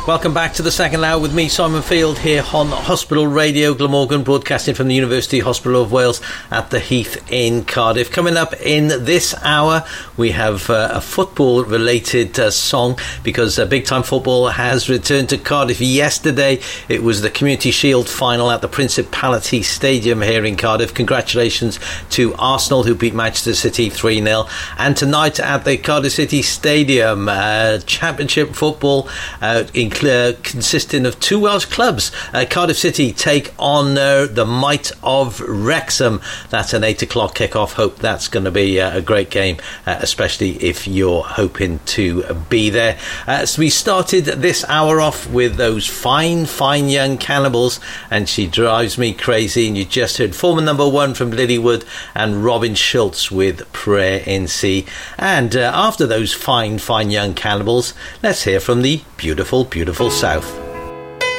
Welcome back to the second hour with me, Simon Field, here on Hospital Radio Glamorgan, broadcasting from the University Hospital of Wales at the Heath in Cardiff. Coming up in this hour, we have a football-related song, because big-time football has returned to Cardiff yesterday. It was the Community Shield final at the Principality Stadium here in Cardiff. Congratulations to Arsenal, who beat Manchester City 3-0. And tonight at the Cardiff City Stadium, Championship football consisting of two Welsh clubs. Cardiff City take on the might of Wrexham. That's an 8 o'clock kickoff. Hope that's going to be a great game, especially if you're hoping to be there. So we started this hour off with those fine young Cannibals, and She Drives Me Crazy, and you just heard former number one from Lilywood and Robin Schulz with Prayer in C. And after those fine young Cannibals, let's hear from the beautiful South.